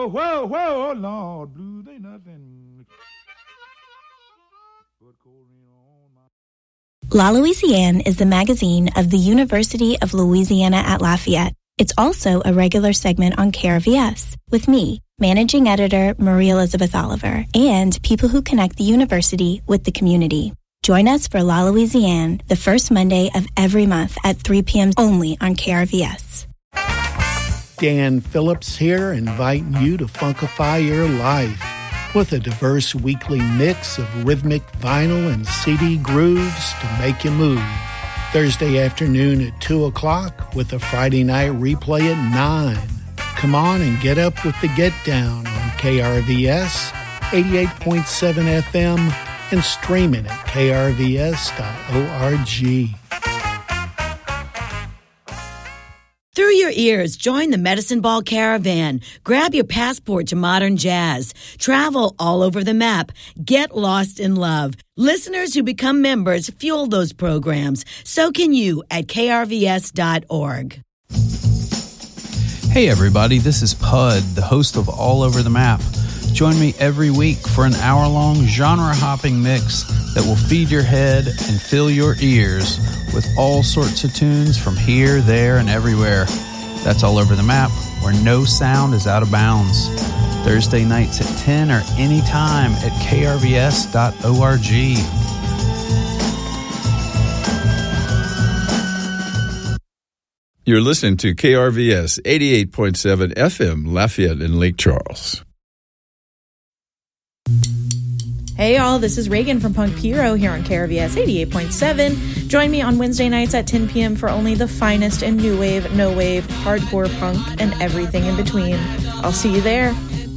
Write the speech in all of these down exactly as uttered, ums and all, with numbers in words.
Whoa, whoa, oh Lord, blues ain't nothing. La Louisiane is the magazine of the University of Louisiana at Lafayette. It's also a regular segment on K R V S with me, Managing Editor Marie Elizabeth Oliver, and people who connect the university with the community. Join us for La Louisiane the first Monday of every month at three p.m. only on K R V S. Dan Phillips here, inviting you to funkify your life with a diverse weekly mix of rhythmic vinyl and C D grooves to make you move. Thursday afternoon at two o'clock with a Friday night replay at nine. Come on and get up with the Get Down on K R V S eighty-eight point seven F M and streaming at k r v s dot org. Through your ears, join the Medicine Ball Caravan. Grab your passport to modern jazz. Travel all over the map. Get lost in love. Listeners who become members fuel those programs. So can you at k r v s dot org. Hey everybody, this is Pud, the host of All Over the Map. Join me every week for an hour-long genre-hopping mix that will feed your head and fill your ears with all sorts of tunes from here, there, and everywhere. That's All Over the Map, where no sound is out of bounds. Thursday nights at ten or anytime at k r v s dot org. You're listening to K R V S eighty-eight point seven F M, Lafayette and Lake Charles. Hey y'all, this is Reagan from Punk Piro here on K R V S eighty-eight point seven. Join me on Wednesday nights at ten p.m. for only the finest in new wave, no wave, hardcore punk, and everything in between. I'll see you there.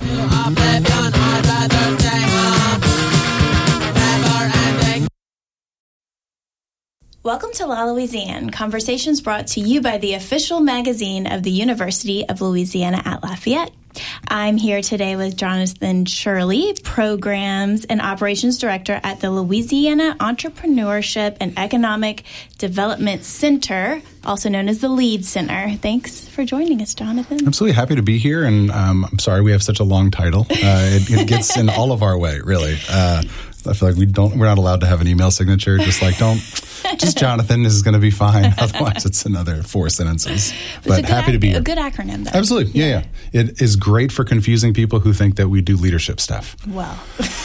Welcome to La Louisiane, conversations brought to you by the official magazine of the University of Louisiana at Lafayette. I'm here today with Jonathan Shirley, Programs and Operations Director at the Louisiana Entrepreneurship and Economic Development Center, also known as the LEAD Center. Thanks for joining us, Jonathan. Absolutely happy to be here, and um, I'm sorry we have such a long title. Uh, it, it gets in all of our way, really. Uh, I feel like we don't, we're not allowed to have an email signature. Just like, don't, just Jonathan, this is going to be fine. Otherwise, it's another four sentences. But happy to be here. A good acronym, though. Absolutely. Yeah, yeah. It is great for confusing people who think that we do leadership stuff. Well.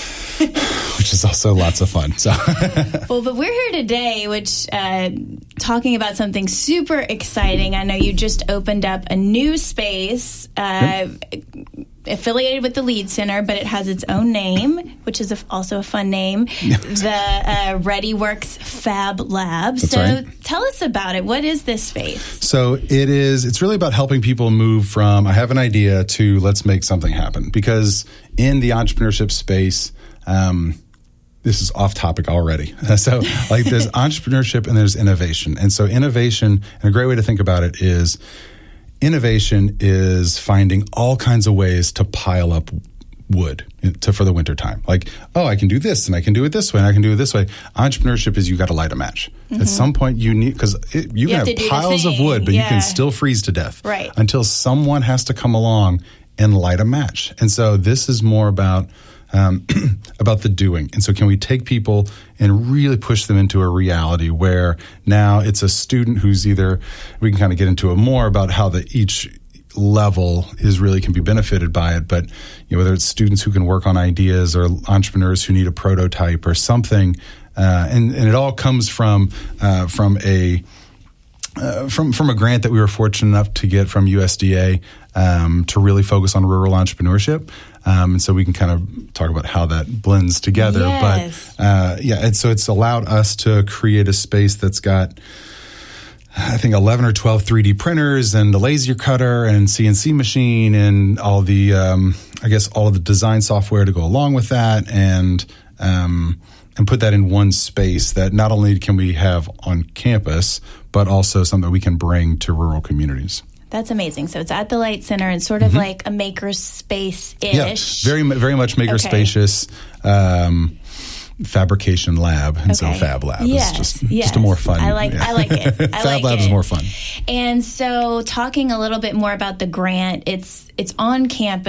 Which is also lots of fun. So, well, but we're here today, which uh, talking about something super exciting. I know you just opened up a new space uh, yep. affiliated with the LEAD Center, but it has its own name, which is a, also a fun name, the uh, ReadyWorks Fab Lab. That's so right. Tell us about it. What is this space? So it is, it's really about helping people move from, I have an idea, to let's make something happen. Because in the entrepreneurship space, um, this is off topic already. So like there's entrepreneurship and there's innovation. And so innovation, and a great way to think about it is innovation is finding all kinds of ways to pile up wood to, for the winter time. Like, oh, I can do this and I can do it this way and I can do it this way. Entrepreneurship is you got to light a match. Mm-hmm. At some point you need, because you, you can have, have piles of wood, but yeah. you can still freeze to death. Right. Until someone has to come along and light a match. And so this is more about Um, about the doing. And so can we take people and really push them into a reality where now it's a student who's either, we can kind of get into it more about how the each level is really can be benefited by it, but you know, whether it's students who can work on ideas or entrepreneurs who need a prototype or something, uh, and, and it all comes from uh, from a Uh, from from a grant that we were fortunate enough to get from U S D A um, to really focus on rural entrepreneurship. Um, and so we can kind of talk about how that blends together. Yes. But uh, yeah, and so it's allowed us to create a space that's got, I think, eleven or twelve three D printers and a laser cutter and C N C machine and all the, um, I guess, all of the design software to go along with that. And um and put that in one space that not only can we have on campus, but also something that we can bring to rural communities. That's amazing. So it's at the Light Center and sort of mm-hmm. like a maker space-ish. Yeah, very, very much maker okay. spacious um, fabrication lab. And okay. so Fab Lab yes, is just, yes. just a more fun. I like, yeah. I like it. I Fab like Lab it. is more fun. And so talking a little bit more about the grant, it's it's on campus.